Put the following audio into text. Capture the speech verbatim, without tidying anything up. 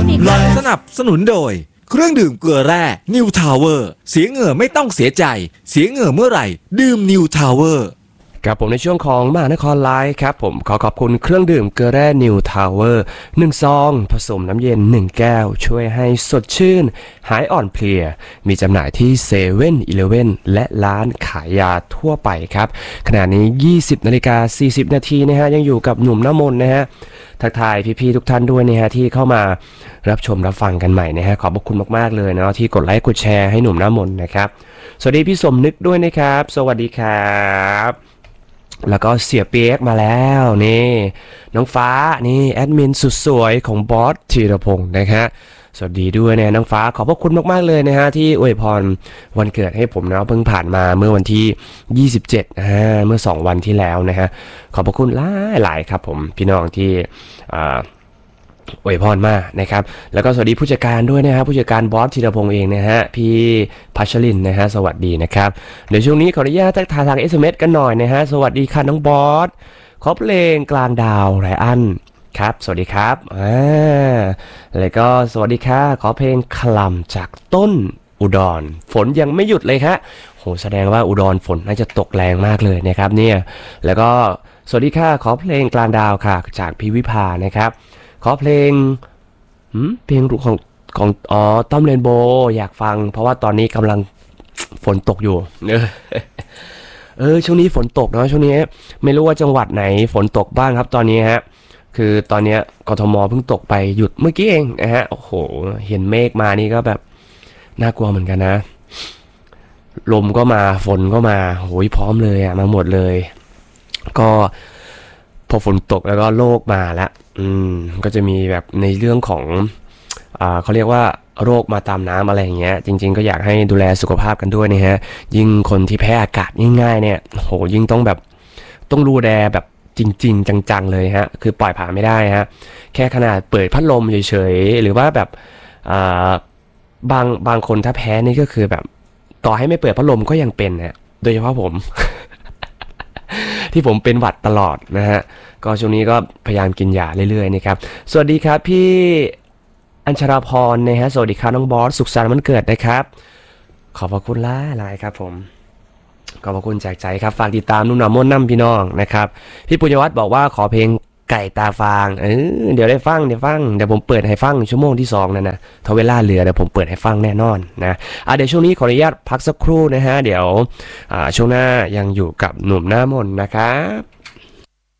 สนับสนุนโดยเครื่องดื่มเกลือแร่ New Tower เสียเหงื่อไม่ต้องเสียใจเสียเหงื่อเมื่อไหร่ดื่ม New Tower ครับผมในช่วงของมหานครไลฟ์ครับผมขอขอบคุณเครื่องดื่มเกลือแร่นิวทาวเวอร์หนึ่งซองผสมน้ำเย็นหนึ่งแก้วช่วยให้สดชื่นหายอ่อนเพลียมีจำหน่ายที่เซเว่นอีเลฟเว่นและร้านขายยาทั่วไปครับขณะนี้ยี่สิบนาฬิกาสี่สิบนาทีนะฮะยังอยู่กับหนุ่มน้ำมนต์นะฮะทักทายพี่ๆทุกท่านด้วยนะฮะที่เข้ามารับชมรับฟังกันใหม่นะฮะขอบพระคุณมากๆเลยเนาะที่กดไลค์กดแชร์ให้หนุ่มน้ำมนต์นะครับสวัสดีพี่สมนึกด้วยนะครับสวัสดีครับแล้วก็เสียเปียกมาแล้วนี่น้องฟ้านี่แอดมินสุดสวยของบอสธีรพงศ์นะฮะสวัสดีด้วยนะน้องฟ้าขอบพระคุณมากๆเลยนะฮะที่อวยพรวันเกิดให้ผมนะเพิ่งผ่านมาเมื่อวันที่ยี่สิบเจ็ดนะฮะเมื่อสองวันที่แล้วนะฮะขอบพระคุณหลายหลายครับผมพี่น้องที่อ่าอวยพรมากนะครับแล้วก็สวัสดีผู้จัดการด้วยนะฮะผู้จัดการบอสธีรพงศ์เองนะฮะพี่พัชรินนะฮะสวัสดีนะครับเดี๋ยวช่วงนี้ขออนุญาตทักทายทาง เอส เอ็ม เอส กันหน่อยนะฮะสวัสดีค่ะน้องบอสขอเพลงกลางดาวไรอันครับสวัสดีครับอ่าแล้วก็สวัสดีค่ะขอเพลงคลำจากต้นอุดรฝนยังไม่หยุดเลยครับโหแสดงว่าอุดรฝนน่าจะตกแรงมากเลยนะครับเนี่ยแล้วก็สวัสดีค่ะขอเพลงกลางดาวค่ะจากพี่วิภานะครับขอเพลงเพลงของของอ๋อต้อมเรนโบว์อยากฟังเพราะว่าตอนนี้กำลังฝนตกอยู่เออเออช่วงนี้ฝนตกเนาะช่วงนี้ไม่รู้ว่าจังหวัดไหนฝนตกบ้างครับตอนนี้ฮะคือตอนนี้กทมเพิ่งตกไปหยุดเมื่อกี้เองนะฮะโอ้โหเห็นเมฆมานี่ก็แบบน่ากลัวเหมือนกันนะลมก็มาฝนก็มาโหยพร้อมเลยอะมาหมดเลยก็พอฝนตกแล้วก็โรคมาแล้วอืมก็จะมีแบบในเรื่องของอ่าเขาเรียกว่าโรคมาตามน้ำอะไรอย่างเงี้ยจริงๆก็อยากให้ดูแลสุขภาพกันด้วยนะฮะยิ่งคนที่แพ้อากาศง่ายๆเนี่ยโหยิ่งต้องแบบต้องดูแลแบบจริงๆจังๆเลยฮะคือปล่อยผ่านไม่ได้ฮะแค่ขนาดเปิดพัดลมเฉยๆหรือว่าแบบอ่าบางบางคนถ้าแพ้นี่ก็คือแบบต่อให้ไม่เปิดพัดลมก็ยังเป็นฮะโดยเฉพาะผม ที่ผมเป็นหวัดตลอดนะฮะก็ช่วงนี้ก็พยายามกินยาเรื่อยๆนะครับสวัสดีครับพี่อัญชราพรนะฮะสวัสดีครับน้องบอสสุขสันต์วันเกิดนะครับขอบพระคุณหลายหลายครับผมขอบพระคุณจากใจครับฝากติดตามนุ่มหนามม่วนน้ำพี่น้องนะครับพี่ปุญญวัฒน์บอกว่าขอเพลงไก่ตาฟางเออเดี๋ยวได้ฟังเดี๋ยวฟังเดี๋ยวผมเปิดให้ฟังชั่วโมงที่สองนั่นนะถ้าเวลาเหลือเดี๋ยวผมเปิดให้ฟังแน่นอนนะอ่ะเดี๋ยวช่วงนี้ขออนุญาตพักสักครู่นะฮะเดี๋ยวอ่าช่วงหน้ายังอยู่กับหนุ่มหน้ามนต์นะครับ